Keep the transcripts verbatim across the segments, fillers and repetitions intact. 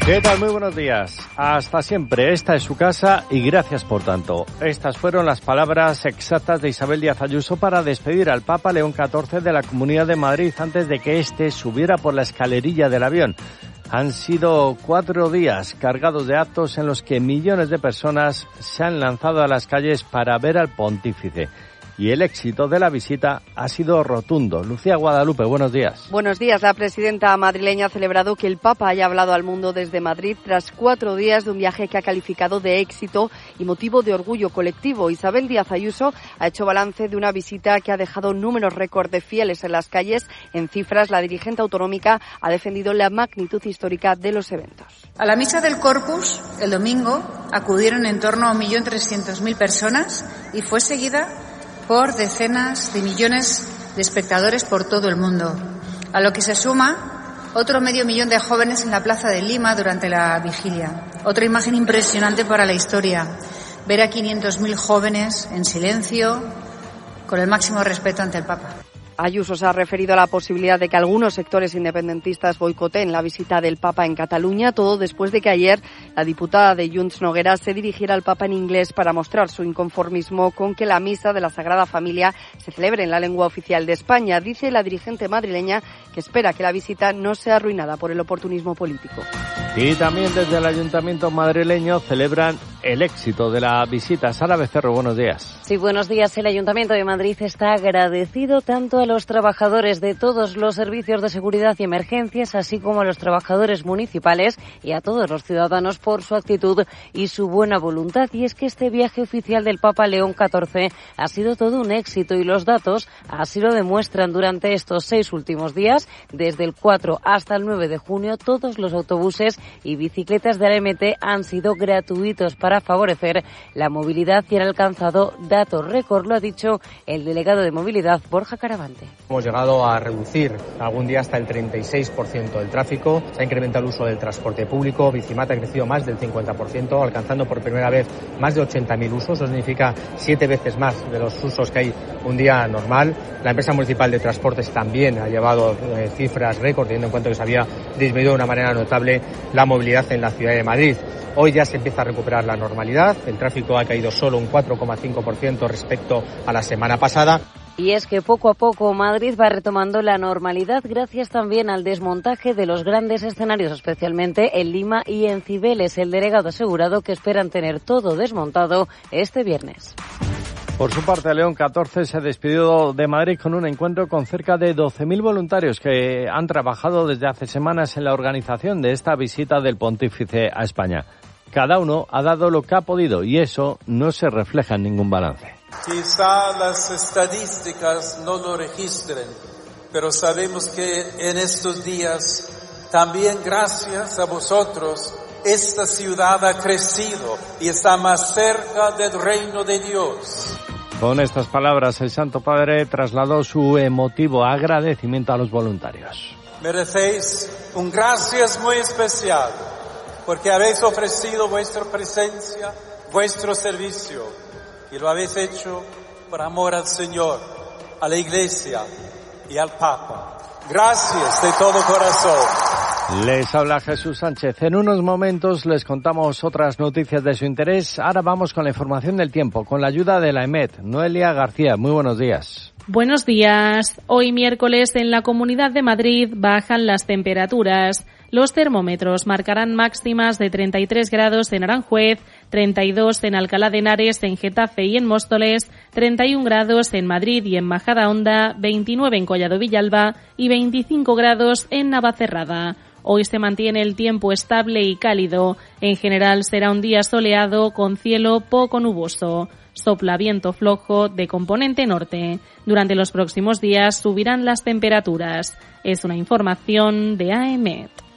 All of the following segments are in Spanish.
¿Qué tal? Muy buenos días. Hasta siempre. Esta es su casa y gracias por tanto. Estas fueron las palabras exactas de Isabel Díaz Ayuso para despedir al Papa León catorce de la Comunidad de Madrid antes de que éste subiera por la escalerilla del avión. Han sido cuatro días cargados de actos en los que millones de personas se han lanzado a las calles para ver al pontífice. Y el éxito de la visita ha sido rotundo. Lucía Guadalupe, buenos días. Buenos días. La presidenta madrileña ha celebrado que el Papa haya hablado al mundo desde Madrid tras cuatro días de un viaje que ha calificado de éxito y motivo de orgullo colectivo. Isabel Díaz Ayuso ha hecho balance de una visita que ha dejado números récord de fieles en las calles. En cifras, la dirigente autonómica ha defendido la magnitud histórica de los eventos. A la misa del Corpus, el domingo, acudieron en torno a un millón trescientos mil personas y fue seguida por decenas de millones de espectadores por todo el mundo, a lo que se suma otro medio millón de jóvenes en la plaza de Lima durante la vigilia. Otra imagen impresionante para la historia, ver a quinientos mil jóvenes en silencio, con el máximo respeto ante el Papa. Ayuso se ha referido a la posibilidad de que algunos sectores independentistas boicoteen la visita del Papa en Cataluña, todo después de que ayer la diputada de Junts Noguera se dirigiera al Papa en inglés para mostrar su inconformismo con que la misa de la Sagrada Familia se celebre en la lengua oficial de España. Dice la dirigente madrileña que espera que la visita no sea arruinada por el oportunismo político. Y también desde el Ayuntamiento madrileño celebran el éxito de la visita. Sara Becerro, buenos días. Sí, buenos días. El Ayuntamiento de Madrid está agradecido tanto a los trabajadores de todos los servicios de seguridad y emergencias, así como a los trabajadores municipales y a todos los ciudadanos por su actitud y su buena voluntad. Y es que este viaje oficial del Papa León catorce ha sido todo un éxito y los datos así lo demuestran. Durante estos seis últimos días, desde el cuatro hasta el nueve de junio, todos los autobuses y bicicletas de la M T han sido gratuitos para favorecer la movilidad y han alcanzado datos récord, lo ha dicho el delegado de movilidad, Borja Caravante. Hemos llegado a reducir algún día hasta el treinta y seis por ciento del tráfico, se ha incrementado el uso del transporte público, Bicimata ha crecido más del cincuenta por ciento, alcanzando por primera vez más de ochenta mil usos, eso significa siete veces más de los usos que hay un día normal. La empresa municipal de transportes también ha llevado eh, cifras récord, teniendo en cuenta que se había disminuido de una manera notable la movilidad en la ciudad de Madrid. Hoy ya se empieza a recuperar la normalidad, el tráfico ha caído solo un cuatro coma cinco por ciento respecto a la semana pasada. Y es que poco a poco Madrid va retomando la normalidad gracias también al desmontaje de los grandes escenarios, especialmente en Lima y en Cibeles. El delegado ha asegurado que esperan tener todo desmontado este viernes. Por su parte, León catorce se despidió de Madrid con un encuentro con cerca de doce mil voluntarios que han trabajado desde hace semanas en la organización de esta visita del pontífice a España. Cada uno ha dado lo que ha podido y eso no se refleja en ningún balance. Quizá las estadísticas no lo registren, pero sabemos que en estos días, también gracias a vosotros, esta ciudad ha crecido y está más cerca del reino de Dios. Con estas palabras, el Santo Padre trasladó su emotivo agradecimiento a los voluntarios. Merecéis un gracias muy especial, porque habéis ofrecido vuestra presencia, vuestro servicio, y lo habéis hecho por amor al Señor, a la Iglesia y al Papa. Gracias de todo corazón. Les habla Jesús Sánchez. En unos momentos les contamos otras noticias de su interés. Ahora vamos con la información del tiempo, con la ayuda de la E M E T. Noelia García, muy buenos días. Buenos días. Hoy miércoles en la Comunidad de Madrid bajan las temperaturas. Los termómetros marcarán máximas de treinta y tres grados en Aranjuez, treinta y dos en Alcalá de Henares, en Getafe y en Móstoles, treinta y un grados en Madrid y en Majadahonda, veintinueve en Collado Villalba y veinticinco grados en Navacerrada. Hoy se mantiene el tiempo estable y cálido. En general será un día soleado con cielo poco nuboso. Sopla viento flojo de componente norte. Durante los próximos días subirán las temperaturas. Es una información de A E M E T.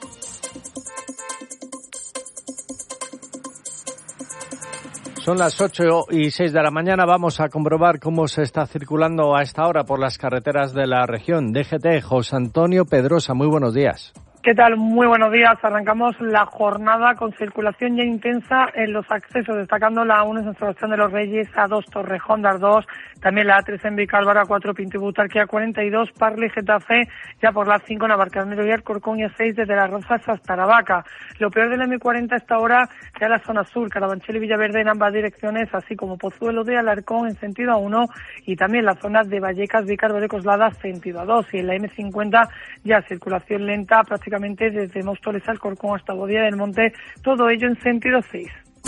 Son las ocho y seis de la mañana. Vamos a comprobar cómo se está circulando a esta hora por las carreteras de la región. D G T, José Antonio Pedrosa, muy buenos días. ¿Qué tal? Muy buenos días. Arrancamos la jornada con circulación ya intensa en los accesos, destacando la A uno en San Sebastián de los Reyes, A dos Torrejón, A dos, también la A tres en Vicálvaro, A cuatro Pinto y Butarque, A cuarenta y dos Parla y Getafe, ya por la A cinco Navalcarnero y Alcorcón y A seis desde Las Rozas hasta Aravaca. Lo peor de la eme cuarenta hasta ahora ya la zona sur, Carabanchel y Villaverde en ambas direcciones, así como Pozuelo de Alarcón en sentido A uno y también las zonas de Vallecas, Vícar de Coslada sentido A dos, y en la eme cincuenta ya circulación lenta prácticamente desde Móstoles, Alcorcón hasta Bodía del Monte, todo ello en sentido seis.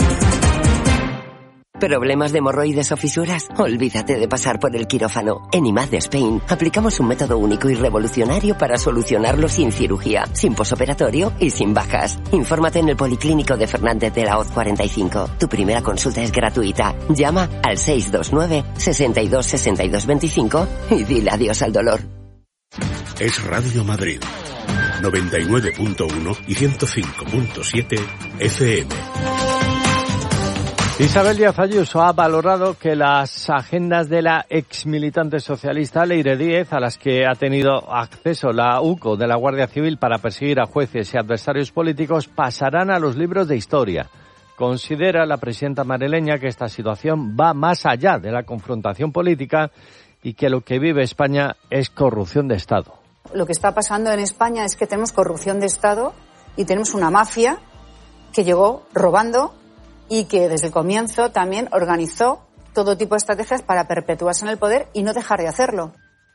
¿Problemas de hemorroides o fisuras? Olvídate de pasar por el quirófano. En I M A D Spain aplicamos un método único y revolucionario para solucionarlo sin cirugía, sin posoperatorio y sin bajas. Infórmate en el Policlínico de Fernández de la Hoz cuarenta y cinco. Tu primera consulta es gratuita. Llama al seis dos nueve, sesenta y dos, sesenta y dos veinticinco y dile adiós al dolor. Es Radio Madrid. noventa y nueve punto uno y ciento cinco punto siete F M. Isabel Díaz Ayuso ha valorado que las agendas de la ex militante socialista Leire Díez, a las que ha tenido acceso la U C O de la Guardia Civil para perseguir a jueces y adversarios políticos, pasarán a los libros de historia. Considera la presidenta madrileña que esta situación va más allá de la confrontación política y que lo que vive España es corrupción de Estado. Lo que está pasando en España es que tenemos corrupción de Estado y tenemos una mafia que llegó robando y que desde el comienzo también organizó todo tipo de estrategias para perpetuarse en el poder y no dejar de hacerlo.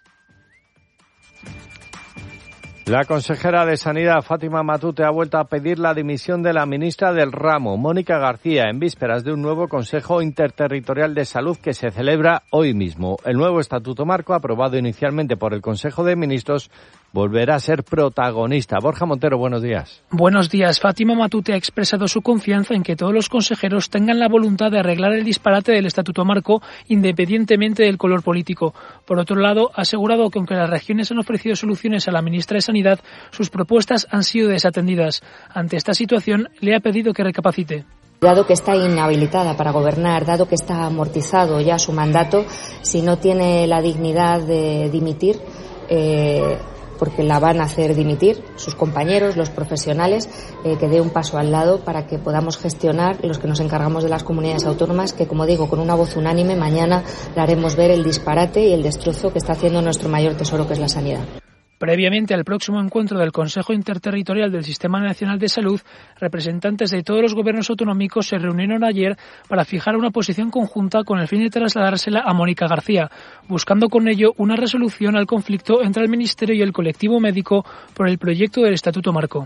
La consejera de Sanidad, Fátima Matute, ha vuelto a pedir la dimisión de la ministra del ramo, Mónica García, en vísperas de un nuevo Consejo Interterritorial de Salud que se celebra hoy mismo. El nuevo Estatuto Marco, aprobado inicialmente por el Consejo de Ministros, volverá a ser protagonista. Borja Montero, buenos días. Buenos días. Fátima Matute ha expresado su confianza en que todos los consejeros tengan la voluntad de arreglar el disparate del Estatuto Marco, independientemente del color político. Por otro lado, ha asegurado que aunque las regiones han ofrecido soluciones a la ministra de Sanidad, sus propuestas han sido desatendidas. Ante esta situación, le ha pedido que recapacite. Dado que está inhabilitada para gobernar, dado que está amortizado ya su mandato, si no tiene la dignidad de dimitir, eh, porque la van a hacer dimitir sus compañeros, los profesionales, eh, que dé un paso al lado para que podamos gestionar los que nos encargamos de las comunidades autónomas, que, como digo, con una voz unánime mañana le haremos ver el disparate y el destrozo que está haciendo nuestro mayor tesoro, que es la sanidad. Previamente al próximo encuentro del Consejo Interterritorial del Sistema Nacional de Salud, representantes de todos los gobiernos autonómicos se reunieron ayer para fijar una posición conjunta con el fin de trasladársela a Mónica García, buscando con ello una resolución al conflicto entre el Ministerio y el colectivo médico por el proyecto del Estatuto Marco.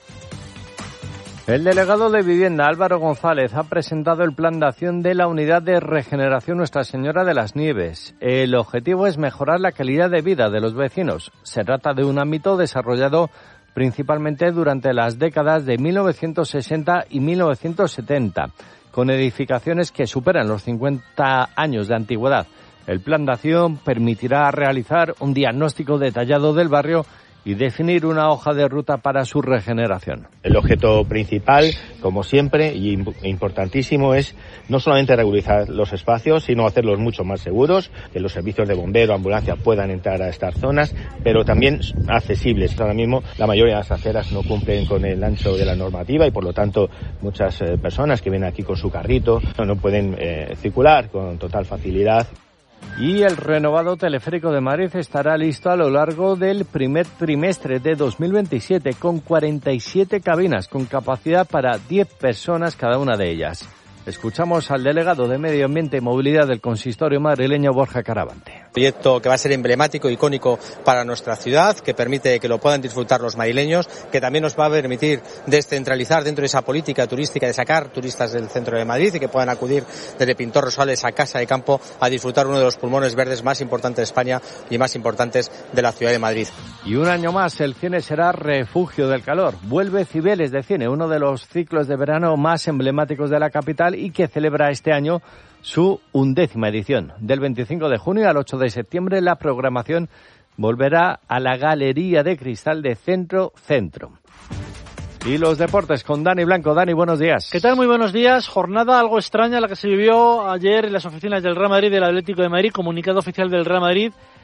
El delegado de Vivienda, Álvaro González, ha presentado el plan de acción de la Unidad de Regeneración Nuestra Señora de las Nieves. El objetivo es mejorar la calidad de vida de los vecinos. Se trata de un ámbito desarrollado principalmente durante las décadas de mil novecientos sesenta y mil novecientos setenta, con edificaciones que superan los cincuenta años de antigüedad. El plan de acción permitirá realizar un diagnóstico detallado del barrio y definir una hoja de ruta para su regeneración. El objeto principal, como siempre, y importantísimo, es no solamente regularizar los espacios, sino hacerlos mucho más seguros, que los servicios de bombero, ambulancia puedan entrar a estas zonas, pero también accesibles. Ahora mismo la mayoría de las aceras no cumplen con el ancho de la normativa y, por lo tanto, muchas eh, personas que vienen aquí con su carrito no, no pueden eh, circular con total facilidad. Y el renovado teleférico de Madrid estará listo a lo largo del primer trimestre de dos mil veintisiete, con cuarenta y siete cabinas, con capacidad para diez personas cada una de ellas. Escuchamos al delegado de Medio Ambiente y Movilidad del consistorio madrileño, Borja Caravante. Proyecto que va a ser emblemático, icónico para nuestra ciudad, que permite que lo puedan disfrutar los madrileños, que también nos va a permitir descentralizar dentro de esa política turística de sacar turistas del centro de Madrid y que puedan acudir desde Pintor Rosales a Casa de Campo a disfrutar uno de los pulmones verdes más importantes de España y más importantes de la ciudad de Madrid. Y un año más el cine será refugio del calor. Vuelve Cibeles de Cine, uno de los ciclos de verano más emblemáticos de la capital y que celebra este año su undécima edición. Del veinticinco de junio al ocho de septiembre la programación volverá a la Galería de Cristal de Centro Centro. Y los deportes con Dani Blanco. Dani, buenos días. ¿Qué tal? Muy buenos días. Jornada algo extraña la que se vivió ayer en las oficinas del Real Madrid y del Atlético de Madrid. Comunicado oficial del Real Madrid.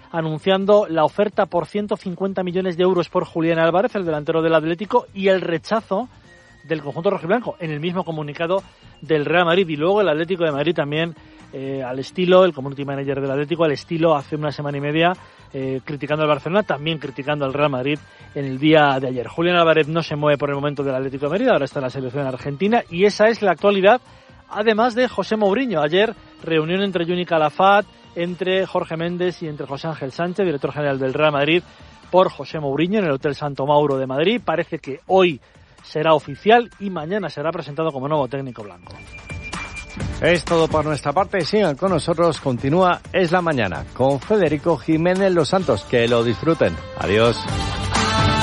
anunciando la oferta por ciento cincuenta millones de euros por Julián Álvarez, el delantero del Atlético, y el rechazo del conjunto rojiblanco en el mismo comunicado del Real Madrid. Y luego el Atlético de Madrid también, eh, al estilo, el community manager del Atlético, al estilo hace una semana y media, eh, criticando al Barcelona, también criticando al Real Madrid en el día de ayer. Julián Álvarez no se mueve por el momento del Atlético de Madrid, ahora está en la selección argentina, y esa es la actualidad, además de José Mourinho. Ayer, reunión entre Juni Calafat, entre Jorge Méndez y entre José Ángel Sánchez, director general del Real Madrid, por José Mourinho en el Hotel Santo Mauro de Madrid. Parece que hoy será oficial y mañana será presentado como nuevo técnico blanco. Es todo por nuestra parte. Sigan con nosotros. Continúa Es la Mañana con Federico Jiménez Los Santos. Que lo disfruten. Adiós.